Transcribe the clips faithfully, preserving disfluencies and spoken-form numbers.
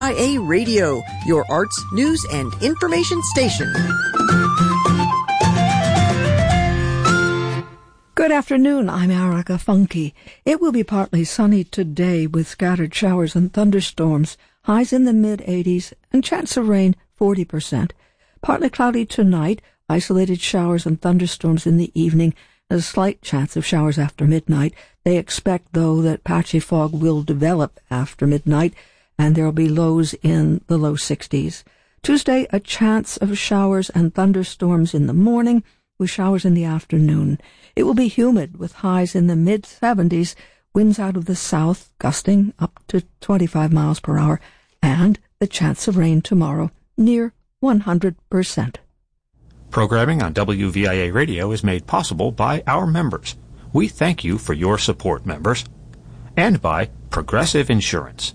I A Radio, your arts, news, and information station. Good afternoon, I'm Erica Funky. It will be partly sunny today with scattered showers and thunderstorms, highs in the mid-eighties, and chance of rain forty percent. Partly cloudy tonight, isolated showers and thunderstorms in the evening, and a slight chance of showers after midnight. They expect, though, that patchy fog will develop after midnight, and there will be lows in the low sixties. Tuesday, a chance of showers and thunderstorms in the morning, with showers in the afternoon. It will be humid, with highs in the mid-seventies, winds out of the south, gusting up to twenty-five miles per hour, and the chance of rain tomorrow, near one hundred percent. Programming on W V I A Radio is made possible by our members. We thank you for your support, members. And by Progressive Insurance.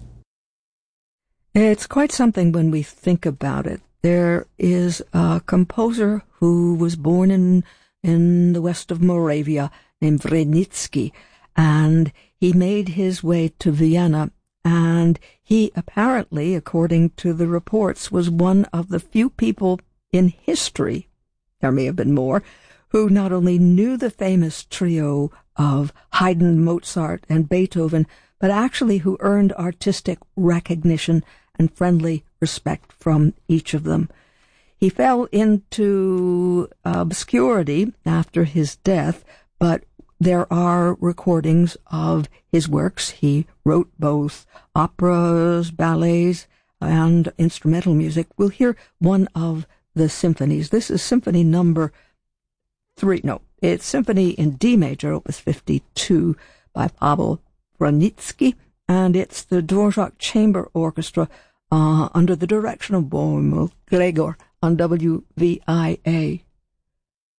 It's quite something when we think about it. There is a composer who was born in in the west of Moravia named Wranitzky, and he made his way to Vienna, and he apparently, according to the reports, was one of the few people in history, there may have been more, who not only knew the famous trio of Haydn, Mozart, and Beethoven, but actually who earned artistic recognition and friendly respect from each of them. He fell into obscurity after his death, but there are recordings of his works. He wrote both operas, ballets, and instrumental music. We'll hear one of the symphonies. This is Symphony Number Three. No, it's Symphony in D major, Opus fifty-two, by Pavel Wranitzky, and it's the Dvorak Chamber Orchestra uh, under the direction of Bohumil Gregor on W V I A.